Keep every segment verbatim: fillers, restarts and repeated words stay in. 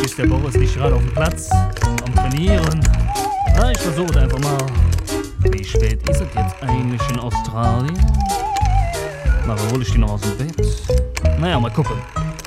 ist der Boris nicht gerade auf dem Platz am Trainieren. Na, ich versuche einfach mal. Wie spät ist es jetzt eigentlich in Australien? Na, wo hole ich die noch aus dem Bett? Naja, mal gucken.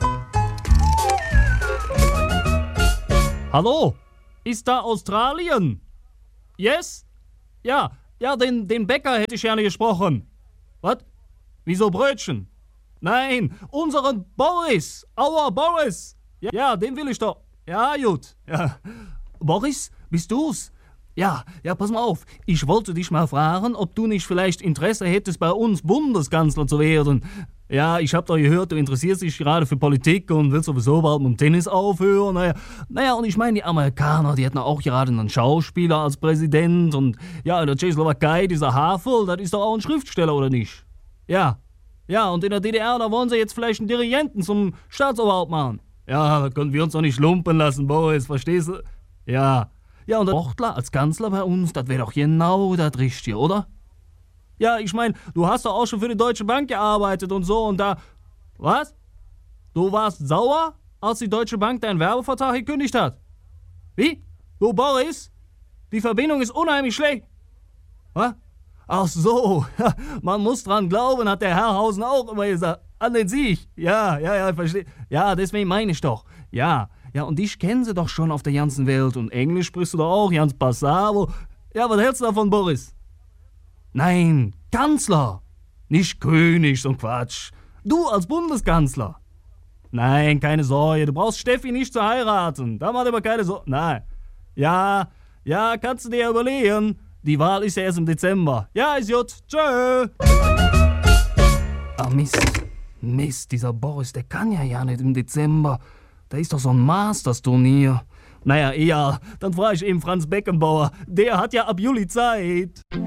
Hallo? Ist da Australien? Yes? Ja, ja, den, den Bäcker hätte ich gerne gesprochen. Was? Wieso Brötchen? Nein, unseren Boris. Our Boris. Ja, ja, den will ich doch. Ja, gut. Ja. Boris, bist du's? Ja, ja, pass mal auf. Ich wollte dich mal fragen, ob du nicht vielleicht Interesse hättest, bei uns Bundeskanzler zu werden. Ja, ich hab doch gehört, du interessierst dich gerade für Politik und willst sowieso bald mit dem Tennis aufhören. Naja, naja, und ich meine, die Amerikaner, die hatten auch gerade einen Schauspieler als Präsident. Und ja, in der Tschechoslowakei, dieser Havel, das ist doch auch ein Schriftsteller, oder nicht? Ja, ja, und in der D D R, da wollen sie jetzt vielleicht einen Dirigenten zum Staatsoberhaupt machen. Ja, da können wir uns doch nicht lumpen lassen, Boris, verstehst du? Ja. Ja, und der Sportler als Kanzler bei uns, das wäre doch genau das Richtige, oder? Ja, ich meine, du hast doch auch schon für die Deutsche Bank gearbeitet und so und da... Was? Du warst sauer, als die Deutsche Bank deinen Werbevertrag gekündigt hat? Wie? Du, Boris? Die Verbindung ist unheimlich schlecht. Was? Ach so, man muss dran glauben, hat der Herrhausen auch immer gesagt. An den Sieg. Ja, ja, ja, ich verstehe. Ja, deswegen meine ich doch. Ja. Ja, und dich kennen sie doch schon auf der ganzen Welt. Und Englisch sprichst du doch auch, ganz passabel. Ja, was hältst du davon, Boris? Nein, Kanzler. Nicht König, so ein Quatsch. Du als Bundeskanzler. Nein, keine Sorge, du brauchst Steffi nicht zu heiraten. Da macht aber keine Sorge. Nein. Ja, ja, kannst du dir überlegen. Die Wahl ist ja erst im Dezember. Ja, ist gut. Tschö. Ah, Mist. Mist, dieser Boris, der kann ja ja nicht im Dezember. Da ist doch so ein Masters-Turnier. Naja, eher, dann frage ich eben Franz Beckenbauer. Der hat ja ab Juli Zeit.